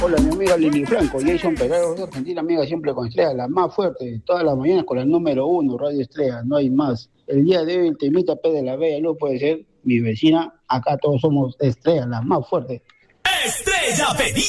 Hola, mi amiga Lili Franco, Jason Pereira de Argentina, amiga siempre con Estrella, la más fuerte, todas las mañanas con la número uno, Radio Estrella, no hay más. El día de hoy te imita P de la Bella, luego puede ser mi vecina, acá todos somos Estrella, la más fuerte. Estrella Feliz.